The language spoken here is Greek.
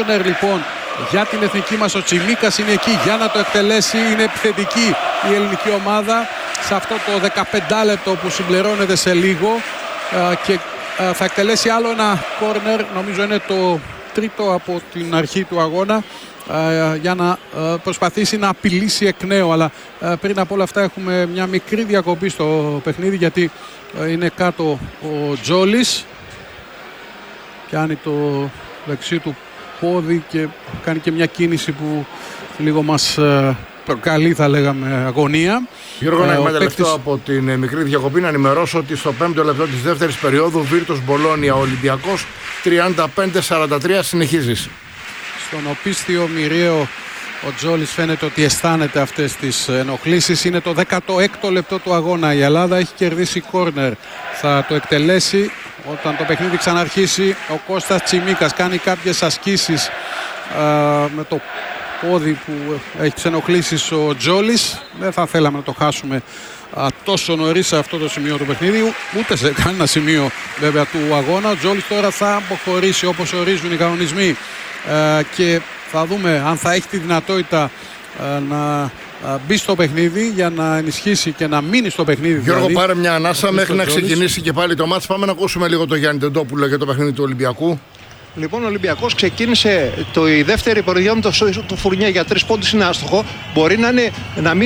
κόρνερ λοιπόν για την εθνική μας. Ο Τσιμίκας είναι εκεί για να το εκτελέσει. Είναι επιθετική η ελληνική ομάδα σε αυτό το 15 λεπτό που συμπληρώνεται σε λίγο, και θα εκτελέσει άλλο ένα κόρνερ, νομίζω είναι το τρίτο από την αρχή του αγώνα, για να προσπαθήσει να απειλήσει εκ νέου. Αλλά πριν από όλα αυτά έχουμε μια μικρή διακοπή στο παιχνίδι, γιατί είναι κάτω ο Τζόλης, κάνει το δεξί του πόδι και κάνει και μια κίνηση που λίγο μας προκαλεί, θα λέγαμε, αγωνία. Γιώργο, να εκμεταλλευτώ από την μικρή διακοπή να ενημερώσω ότι στο 5ο λεπτό της δεύτερης περίοδου Βίρτους Μπολόνια Ολυμπιακός 35-43. Συνεχίζεις. Στον οπίσθιο μοιραίο ο Τζόλης φαίνεται ότι αισθάνεται αυτές τις ενοχλήσεις. Είναι το 16ο λεπτό του αγώνα. Η Ελλάδα έχει κερδίσει κόρνερ. Θα το εκτελέσει όταν το παιχνίδι ξαναρχίσει. Ο Κώστας Τσιμίκας κάνει κάποιες ασκήσεις με το πόδι που έχει τις ενοχλήσεις ο Τζόλης. Δεν θα θέλαμε να το χάσουμε τόσο νωρίς σε αυτό το σημείο του παιχνίδι, ούτε σε κανένα σημείο βέβαια του αγώνα. Ο Τζόλης τώρα θα αποχωρήσει όπως ορίζουν οι κανονισμοί, και θα δούμε αν θα έχει τη δυνατότητα να μπει στο παιχνίδι για να ενισχύσει και να μείνει στο παιχνίδι. Γιώργο, δηλαδή, πάρε μια ανάσα μέχρι να ξεκινήσει και πάλι το μάτς. Πάμε να ακούσουμε λίγο το Γιάννη Τεντόπουλο για το παιχνίδι του Ολυμπιακού. Λοιπόν, ο Ολυμπιακός ξεκίνησε η δεύτερη περίοδο με το Φουρνιέ για 3 πόντους, είναι άστοχο. Μπορεί να μην